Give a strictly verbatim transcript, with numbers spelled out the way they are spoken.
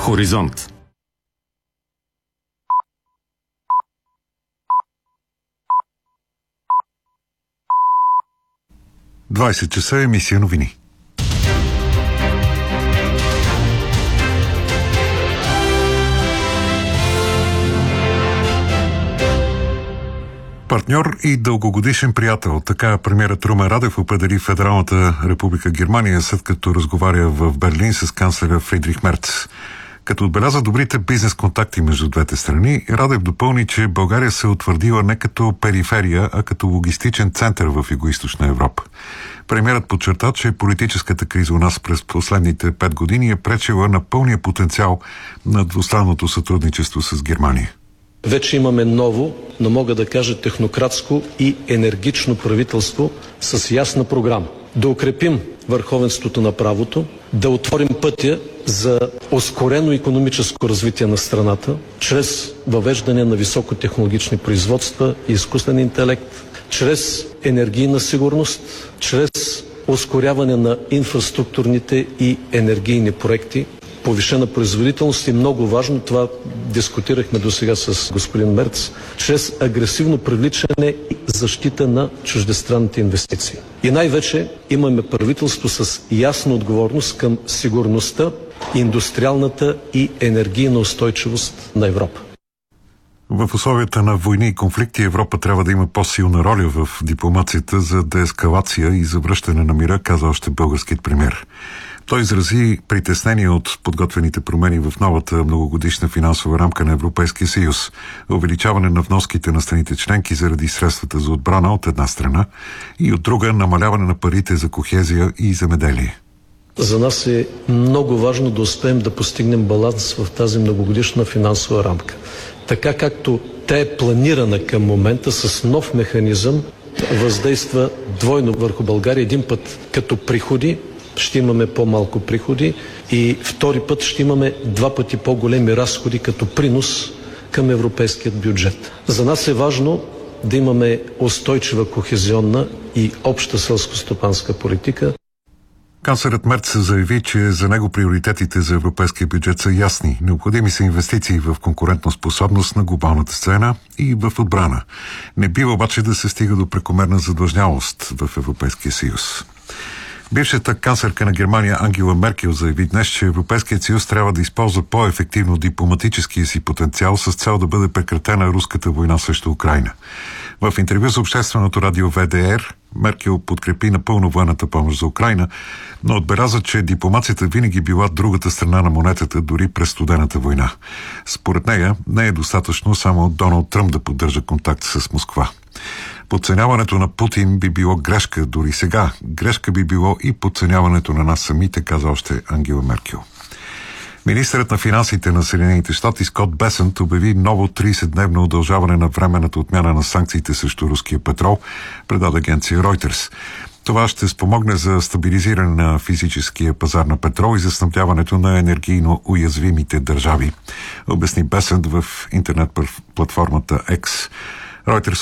Хоризонт. двайсет часа, емисия новини. Партньор и дългогодишен приятел. Така премиерът Румен Радев определи Федералната република Германия, след като разговаря в Берлин с канцлера Фридрих Мерц. Като отбеляза добрите бизнес контакти между двете страни, Радев допълни, че България се утвърдила не като периферия, а като логистичен център в Югоизточна Европа. Премиерът подчерта, че политическата криза у нас през последните пет години е пречила на пълния потенциал на двустранното сътрудничество с Германия. Вече имаме ново, но мога да кажа технократско и енергично правителство с ясна програма. Да укрепим върховенството на правото, да отворим пътя за ускорено икономическо развитие на страната, чрез въвеждане на високотехнологични производства и изкуствен интелект, чрез енергийна сигурност, чрез ускоряване на инфраструктурните и енергийни проекти, повишена производителност и много важно, това дискутирахме до сега с господин Мерц, чрез агресивно привличане и защита на чуждестранните инвестиции. И най-вече имаме правителство с ясна отговорност към сигурността, индустриалната и енергийна устойчивост на Европа. В условията на войни и конфликти Европа трябва да има по-силна роля в дипломацията за деескалация и завръщане на мира, каза още българският премиер. Той изрази притеснение от подготвените промени в новата многогодишна финансова рамка на Европейския съюз, увеличаване на вноските на страните членки заради средствата за отбрана от една страна и от друга намаляване на парите за кохезия и земеделие. За нас е много важно да успеем да постигнем баланс в тази многогодишна финансова рамка. Така както тя е планирана към момента с нов механизъм, въздейства двойно върху България. Един път като приходи, ще имаме по-малко приходи и втори път ще имаме два пъти по-големи разходи като принос към европейският бюджет. За нас е важно да имаме устойчива кохезионна и обща селско-стопанска политика. Канцлерът Мерц заяви, че за него приоритетите за европейския бюджет са ясни. Необходими са инвестиции в конкурентоспособност на глобалната сцена и в отбрана. Не бива обаче да се стига до прекомерна задлъжнялост в Европейския съюз. Бившата канцлерка на Германия Ангела Меркел заяви днес, че Европейският съюз трябва да използва по-ефективно дипломатическия си потенциал с цел да бъде прекратена руската война срещу Украйна. В интервю за общественото радио В Д Р Меркел подкрепи напълно военната помощ за Украйна, но отбеляза, че дипломацията винаги била другата страна на монетата, дори през студената война. Според нея не е достатъчно само Доналд Тръмп да поддържа контакт с Москва. Подценяването на Путин би било грешка дори сега. Грешка би било и подценяването на нас самите, каза още Ангела Меркел. Министърът на финансите на Съединените щати Скот Бесънт обяви ново трийсетдневно удължаване на временната отмяна на санкциите срещу руския петрол, предаде агенция Reuters. Това ще спомогне за стабилизиране на физическия пазар на петрол и за снабдяването на енергийно уязвимите държави, обясни Бесънт в интернет платформата X. Reuters